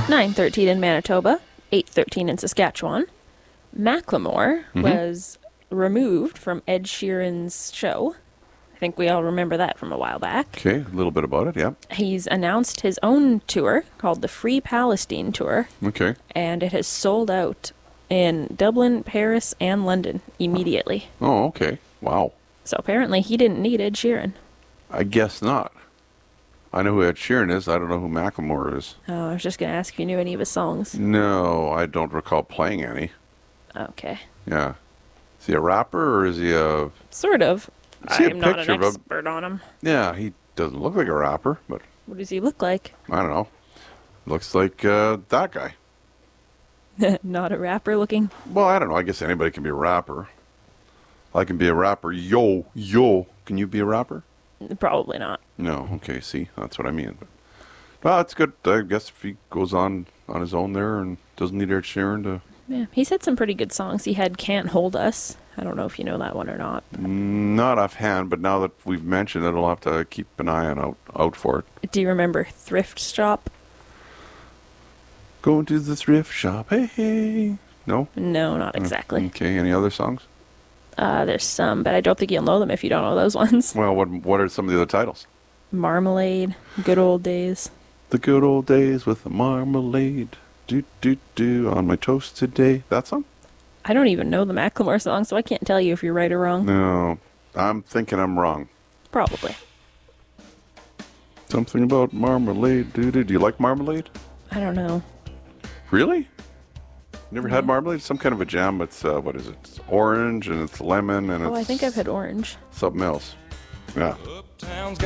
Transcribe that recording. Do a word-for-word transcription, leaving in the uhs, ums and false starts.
nine thirteen in Manitoba, eight thirteen in Saskatchewan. Macklemore mm-hmm. was removed from Ed Sheeran's show. I think we all remember that from a while back. Okay, a little bit about it, yeah. He's announced his own tour called the Free Palestine Tour. Okay. And it has sold out in Dublin, Paris, and London immediately. Oh, okay. Wow. So apparently he didn't need Ed Sheeran. I guess not. I know who Ed Sheeran is. I don't know who Macklemore is. Oh, I was just going to ask if you knew any of his songs. No, I don't recall playing any. Okay. Yeah. Is he a rapper or is he a... Sort of. I'm not an of expert on him. Yeah, he doesn't look like a rapper, but... What does he look like? I don't know. Looks like uh, that guy. Not a rapper looking? Well, I don't know. I guess anybody can be a rapper. I can be a rapper. Yo, yo. Can you be a rapper? Probably not. No. Okay, see? That's what I mean. But, well, it's good. I guess if he goes on on his own there and doesn't need Ed Sheeran to... Yeah, he's had some pretty good songs. He had Can't Hold Us. I don't know if you know that one or not. Not offhand, but now that we've mentioned it, I'll have to keep an eye on out, out for it. Do you remember Thrift Shop? Going to the thrift shop, hey, hey. No? No, not exactly. Okay, any other songs? Uh, there's some, but I don't think you'll know them if you don't know those ones. Well, what what are some of the other titles? Marmalade, Good Old Days. The good old days with the marmalade. Do, do, do, on my toast today. That song? I don't even know the Macklemore song, so I can't tell you if you're right or wrong. No, I'm thinking I'm wrong. Probably. Something about marmalade. Do, do, do you like marmalade? I don't know. Really? Never Yeah. had marmalade? Some kind of a jam. It's, uh, what is it? It's orange and it's lemon and Oh, it's... I think I've had orange. Something else. Yeah.